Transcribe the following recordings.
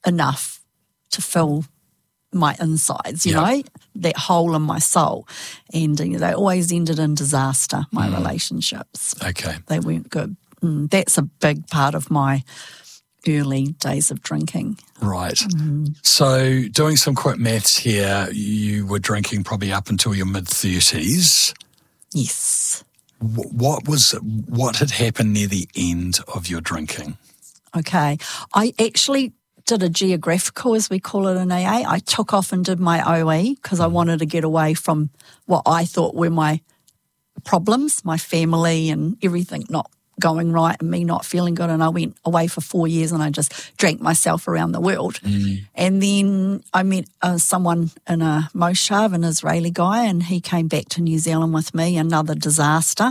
enough to fill my insides, you know, that hole in my soul. And they always ended in disaster, my relationships. Okay. They weren't good. That's a big part of my early days of drinking. Right. So doing some quick maths here, you were drinking probably up until your mid-30s. Yes. What had happened near the end of your drinking? Okay. I actually did a geographical, as we call it in AA. I took off and did my OE because I wanted to get away from what I thought were my problems, my family and everything not going right and me not feeling good. And I went away for 4 years and I just drank myself around the world. And then I met someone in a moshav, an Israeli guy, and he came back to New Zealand with me, another disaster.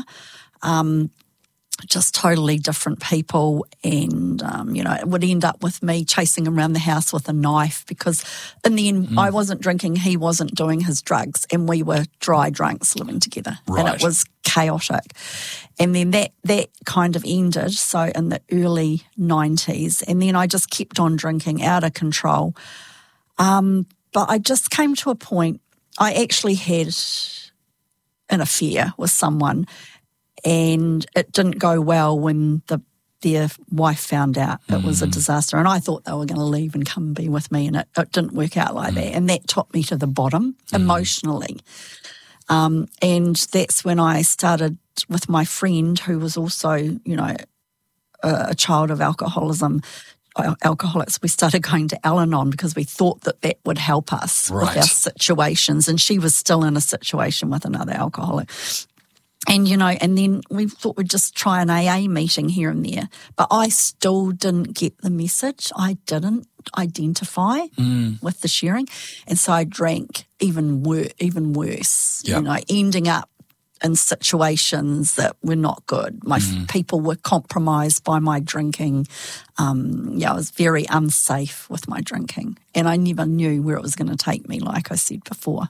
Just totally different people, and, it would end up with me chasing him around the house with a knife because in the end I wasn't drinking, he wasn't doing his drugs, and we were dry drunks living together. Right. And it was chaotic. And then that kind of ended, so in the early 90s, and then I just kept on drinking out of control. But I just came to a point, I actually had an affair with someone, and it didn't go well when their wife found out. It was a disaster. And I thought they were going to leave and come and be with me, and it didn't work out like that. And that took me to the bottom emotionally. And that's when I started with my friend who was also, a child of alcoholics. We started going to Al-Anon because we thought that would help us with our situations. And she was still in a situation with another alcoholic. And, and then we thought we'd just try an AA meeting here and there. But I still didn't get the message. I didn't identify with the sharing. And so I drank even worse, ending up in situations that were not good. My people were compromised by my drinking. I was very unsafe with my drinking. And I never knew where it was going to take me, like I said before.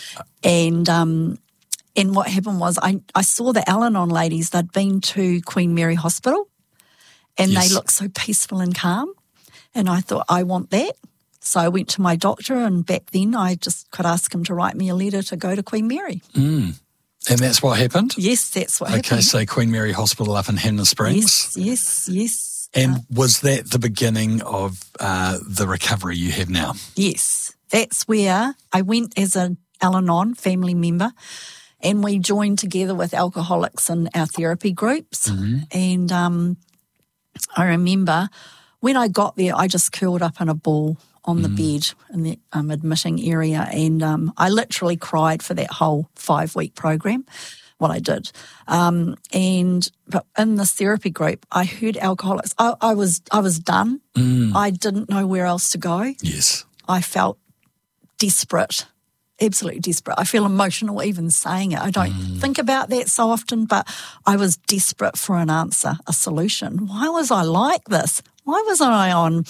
And what happened was I saw the Al-Anon ladies. They'd been to Queen Mary Hospital and they looked so peaceful and calm. And I thought, I want that. So I went to my doctor, and back then I just could ask him to write me a letter to go to Queen Mary. And that's what happened? Yes, that's what happened. Okay, so Queen Mary Hospital up in Hanna Springs? Yes. And was that the beginning of the recovery you have now? Yes. That's where I went as an Al-Anon family member. And we joined together with alcoholics in our therapy groups. And I remember when I got there, I just curled up in a ball on the bed in the admitting area. And I literally cried for that whole 5-week program, what I did. But in this therapy group, I heard alcoholics. I was done. I didn't know where else to go. Yes. I felt desperate. Absolutely desperate. I feel emotional even saying it. I don't think about that so often, but I was desperate for an answer, a solution. Why was I like this? Why was I on,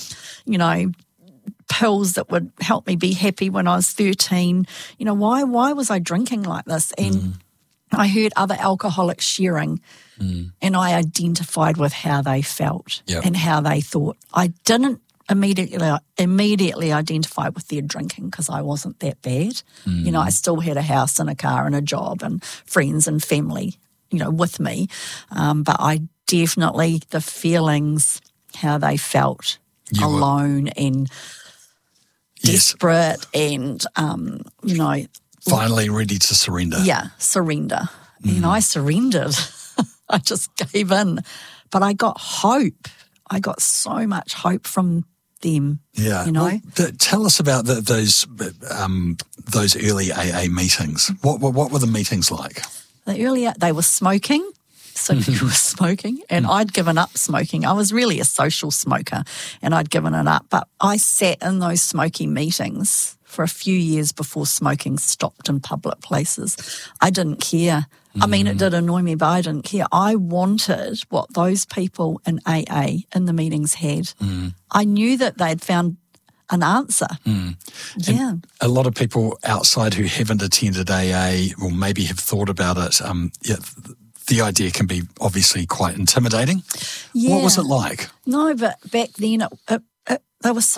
pills that would help me be happy when I was 13? Why was I drinking like this? And I heard other alcoholics sharing, and I identified with how they felt and how they thought. I didn't immediately identify with their drinking because I wasn't that bad. I still had a house and a car and a job and friends and family, with me. But I definitely, the feelings, how they felt alone and desperate and, finally ready to surrender. Yeah, surrender. I surrendered. I just gave in. But I got hope. I got so much hope from them. Yeah. Well, tell us about those early AA meetings. What were the meetings like? They were smoking. So people were smoking, and I'd given up smoking. I was really a social smoker, and I'd given it up. But I sat in those smoking meetings for a few years before smoking stopped in public places. I didn't care. I mean, it did annoy me, but I didn't care. I wanted what those people in AA in the meetings had. I knew that they'd found an answer. Yeah. And a lot of people outside who haven't attended AA or maybe have thought about it, the idea can be obviously quite intimidating. Yeah. What was it like? No, but back then they were so